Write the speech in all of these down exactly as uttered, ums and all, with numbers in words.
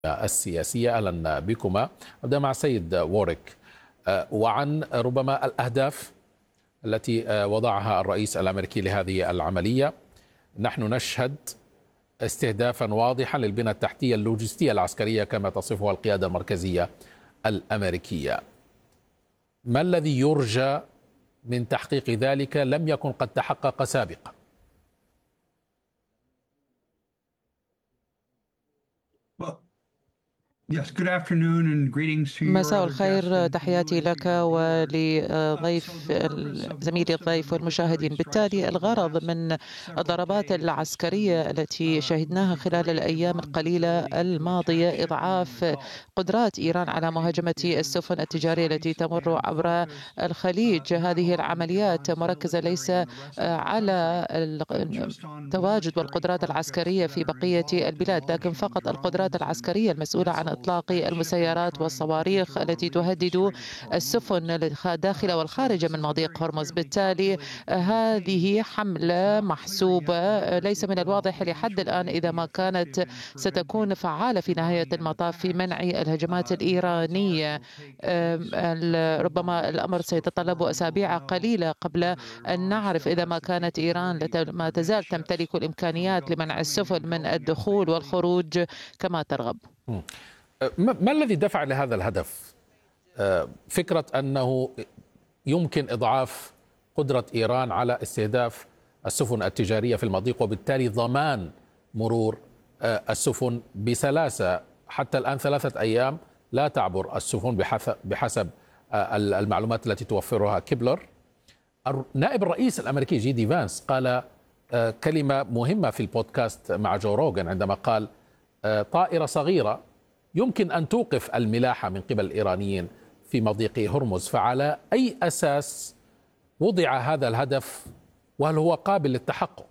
السياسية. أهلا بكما. أبدأ مع سيد ووريك وعن ربما الأهداف التي وضعها الرئيس الأمريكي لهذه العملية. نحن نشهد استهدافا واضحا للبنى التحتية اللوجستية العسكرية كما تصفها القيادة المركزية الأمريكية. ما الذي يرجى من تحقيق ذلك لم يكن قد تحقق سابقا؟ مساء الخير، تحياتي لك ولضيف زميلي الضيف والمشاهدين. بالتالي الغرض من الضربات العسكرية التي شهدناها خلال الأيام القليلة الماضية إضعاف قدرات إيران على مهاجمة السفن التجارية التي تمر عبر الخليج. هذه العمليات مركزة ليس على التواجد والقدرات العسكرية في بقية البلاد، لكن فقط القدرات العسكرية المسؤولة عن إطلاق المسيرات والصواريخ التي تهدد السفن الداخل والخارج من مضيق هرمز. بالتالي هذه حملة محسوبة، ليس من الواضح لحد الآن إذا ما كانت ستكون فعالة في نهاية المطاف في منع الهجمات الإيرانية. ربما الأمر سيتطلب أسابيع قليلة قبل أن نعرف إذا ما كانت إيران ما تزال تمتلك الإمكانيات لمنع السفن من الدخول والخروج كما ترغب. ما الذي دفع لهذا الهدف؟ فكرة أنه يمكن إضعاف قدرة إيران على استهداف السفن التجارية في المضيق وبالتالي ضمان مرور السفن بسلاسة. حتى الآن ثلاثة أيام لا تعبر السفن بحسب المعلومات التي توفرها كيبلر. نائب الرئيس الأمريكي جي دي فانس قال كلمة مهمة في البودكاست مع جو روغان عندما قال طائرة صغيرة يمكن أن توقف الملاحة من قبل الإيرانيين في مضيق هرمز. فعلى أي أساس وضع هذا الهدف وهل هو قابل للتحقق؟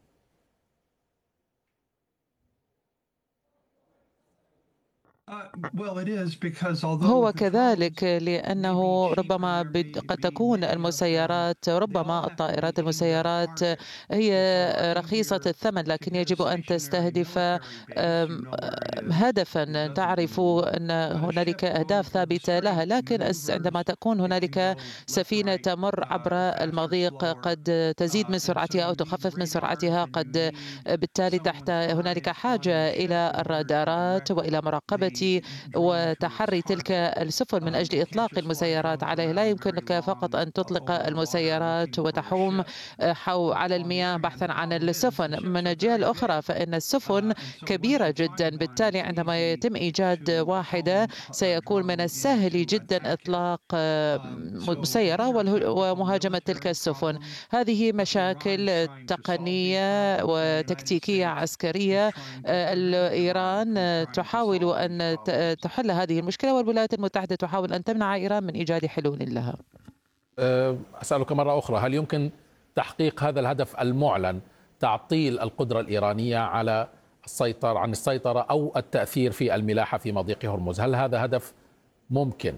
هو كذلك لأنه ربما قد تكون المسيرات، ربما الطائرات المسيرات هي رخيصة الثمن، لكن يجب أن تستهدف هدفا. تعرف أن هنالك أهداف ثابتة لها، لكن عندما تكون هنالك سفينة تمر عبر المضيق قد تزيد من سرعتها أو تخفف من سرعتها، قد بالتالي تحت هنالك حاجة إلى الرادارات وإلى مراقبة وتحري تلك السفن من أجل إطلاق المسيرات عليه. لا يمكنك فقط أن تطلق المسيرات وتحوم على المياه بحثا عن السفن. من الجهة الأخرى فإن السفن كبيرة جدا، بالتالي عندما يتم إيجاد واحدة سيكون من السهل جدا إطلاق مسيرة ومهاجمة تلك السفن. هذه مشاكل تقنية وتكتيكية عسكرية. إيران تحاول أن تحل هذه المشكلة، والولايات المتحدة تحاول أن تمنع إيران من إيجاد حلول لها. أسألك مرة أخرى، هل يمكن تحقيق هذا الهدف المعلن، تعطيل القدرة الإيرانية على السيطرة عن السيطرة أو التأثير في الملاحة في مضيق هرمز؟ هل هذا هدف ممكن؟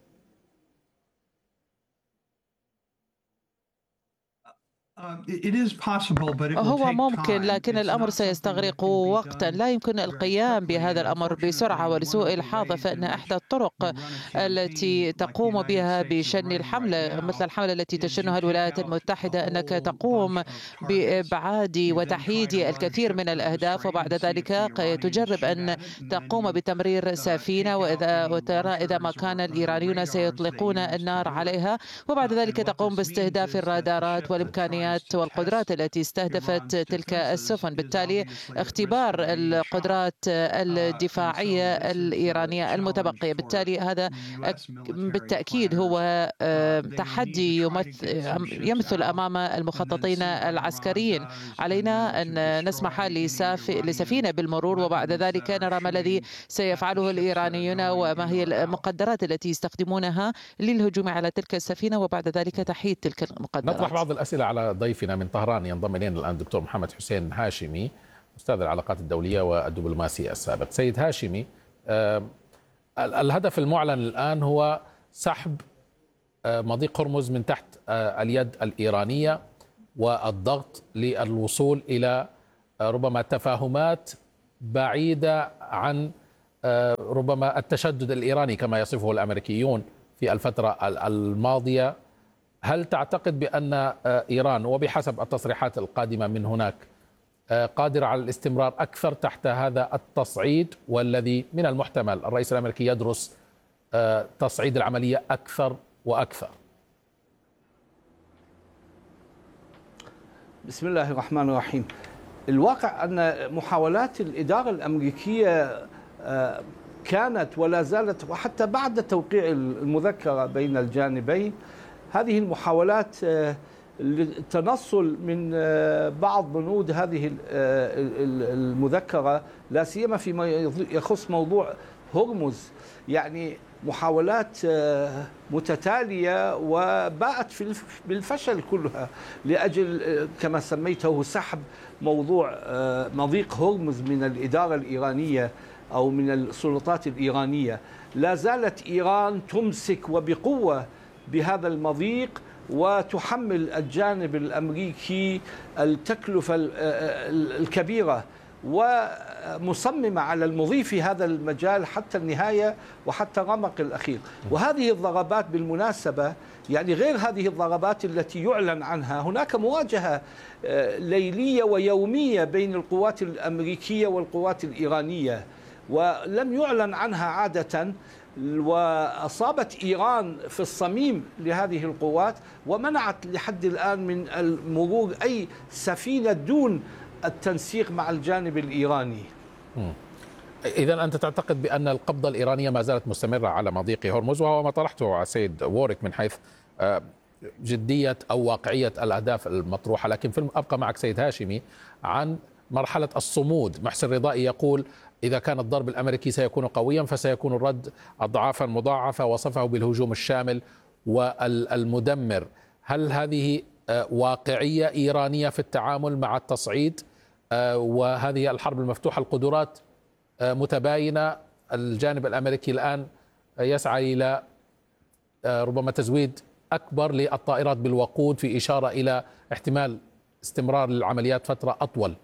هو ممكن، لكن الأمر سيستغرق وقتا. لا يمكن القيام بهذا الأمر بسرعة، ولسوء الحظ فإن إحدى الطرق التي تقوم بها بشن الحملة مثل الحملة التي تشنها الولايات المتحدة أنك تقوم بإبعاد وتحييد الكثير من الأهداف، وبعد ذلك تجرب أن تقوم بتمرير سفينة وإذا وترى إذا ما كان الإيرانيون سيطلقون النار عليها، وبعد ذلك تقوم باستهداف الرادارات والإمكانيات والقدرات التي استهدفت تلك السفن. بالتالي اختبار القدرات الدفاعية الإيرانية المتبقية. بالتالي هذا بالتأكيد هو تحدي يمثل أمام المخططين العسكريين. علينا أن نسمح لسفينة بالمرور وبعد ذلك نرى ما الذي سيفعله الإيرانيون وما هي المقدرات التي يستخدمونها للهجوم على تلك السفينة وبعد ذلك تحييد تلك المقدرات. نطرح بعض الأسئلة على ضيفنا من طهران. ينضم إلينا الآن دكتور محمد حسين هاشمي، أستاذ العلاقات الدولية والدبلوماسي السابق. سيد هاشمي، آه الهدف المعلن الآن هو سحب آه مضيق هرمز من تحت آه اليد الإيرانية والضغط للوصول إلى آه ربما تفاهمات بعيدة عن ربما التشدد الإيراني كما يصفه الأمريكيون في الفترة الماضية. هل تعتقد بأن إيران وبحسب التصريحات القادمة من هناك قادرة على الاستمرار أكثر تحت هذا التصعيد، والذي من المحتمل الرئيس الأمريكي يدرس تصعيد العملية أكثر وأكثر؟ بسم الله الرحمن الرحيم. الواقع أن محاولات الإدارة الأمريكية كانت ولا زالت، وحتى بعد توقيع المذكرة بين الجانبين، هذه المحاولات للتنصل من بعض بنود هذه المذكرة، لا سيما فيما يخص موضوع هرمز، يعني محاولات متتالية وباءت بالفشل كلها لأجل كما سميته سحب موضوع مضيق هرمز من الإدارة الإيرانية أو من السلطات الإيرانية. لا زالت إيران تمسك وبقوة بهذا المضيق وتحمل الجانب الأمريكي التكلفة الكبيرة، ومصممة على المضي في هذا المجال حتى النهاية وحتى رمق الأخير. وهذه الضربات بالمناسبة، يعني غير هذه الضربات التي يعلن عنها، هناك مواجهة ليلية ويومية بين القوات الأمريكية والقوات الإيرانية ولم يعلن عنها عادة، وأصابت إيران في الصميم لهذه القوات ومنعت لحد الآن من المرور أي سفينة دون التنسيق مع الجانب الإيراني. إذن أنت تعتقد بأن القبضة الإيرانية ما زالت مستمرة على مضيق هرمز، وهو ما طرحته على سيد ووريك من حيث جدية أو واقعية الأهداف المطروحة. لكن في أبقى معك سيد هاشمي عن مرحلة الصمود. محسن رضائي يقول إذا كان الضرب الأمريكي سيكون قويا فسيكون الرد أضعافا مضاعفة، وصفه بالهجوم الشامل والمدمر. هل هذه واقعية إيرانية في التعامل مع التصعيد وهذه الحرب المفتوحة؟ القدرات متباينة، الجانب الأمريكي الآن يسعى إلى ربما تزويد أكبر للطائرات بالوقود، في إشارة إلى احتمال استمرار العمليات فترة أطول.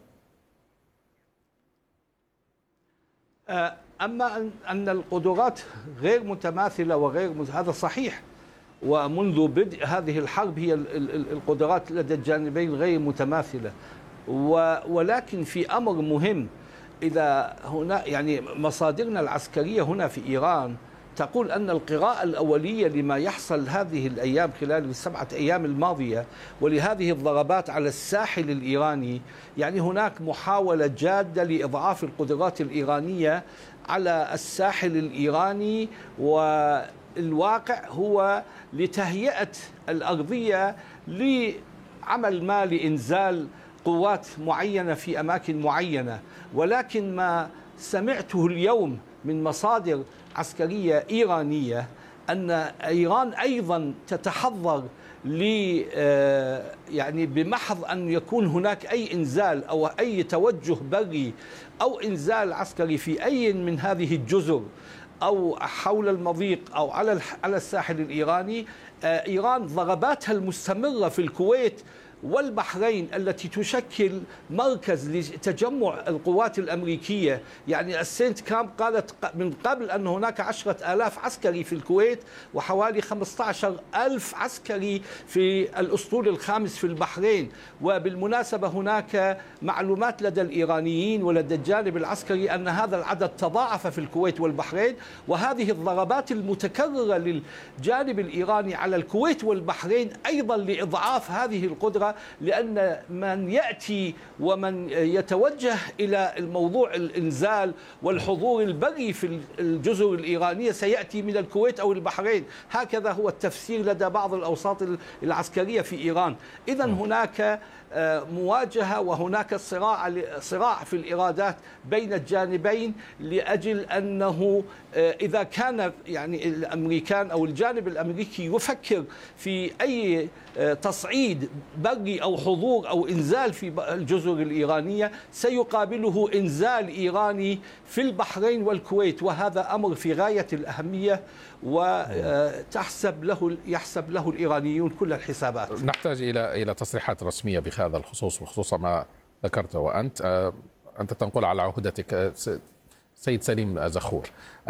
أما أن القدرات غير متماثلة وغير مز... هذا صحيح، ومنذ بدء هذه الحرب هي القدرات لدى الجانبين غير متماثلة، و... ولكن في أمر مهم، إذا هنا يعني مصادرنا العسكرية هنا في إيران تقول أن القراءة الأولية لما يحصل هذه الأيام خلال السبعة أيام الماضية ولهذه الضربات على الساحل الإيراني، يعني هناك محاولة جادة لإضعاف القدرات الإيرانية على الساحل الإيراني، والواقع هو لتهيئة الأرضية لعمل ما لإنزال قوات معينة في أماكن معينة. ولكن ما سمعته اليوم من مصادر عسكرية إيرانية أن إيران أيضا تتحضر ل يعني بمحض أن يكون هناك أي إنزال أو أي توجه بري أو إنزال عسكري في أي من هذه الجزر أو حول المضيق أو على على الساحل الإيراني، إيران ضرباتها المستمرة في الكويت والبحرين التي تشكل مركز لتجمع القوات الأمريكية. يعني السنت كامب قالت من قبل أن هناك عشرة آلاف عسكري في الكويت وحوالي خمسة عشر ألف عسكري في الأسطول الخامس في البحرين. وبالمناسبة هناك معلومات لدى الإيرانيين ولدى الجانب العسكري أن هذا العدد تضاعف في الكويت والبحرين، وهذه الضربات المتكررة للجانب الإيراني على الكويت والبحرين أيضا لإضعاف هذه القدرة، لأن من يأتي ومن يتوجه إلى الموضوع الإنزال والحضور البري في الجزر الإيرانية سيأتي من الكويت أو البحرين. هكذا هو التفسير لدى بعض الأوساط العسكرية في إيران. إذن هناك مواجهة وهناك صراع صراع في الإرادات بين الجانبين، لأجل أنه إذا كان يعني الأمريكان أو الجانب الأمريكي يفكر في أي تصعيد بري أو حضور أو إنزال في الجزر الإيرانية سيقابله إنزال إيراني في البحرين والكويت، وهذا أمر في غاية الأهمية وتحسب له يحسب له الإيرانيون كل الحسابات. نحتاج إلى إلى تصريحات رسمية بهذا الخصوص، وخصوصا ما ذكرته وأنت أنت تنقل على عهدتك سيد سليم زخور.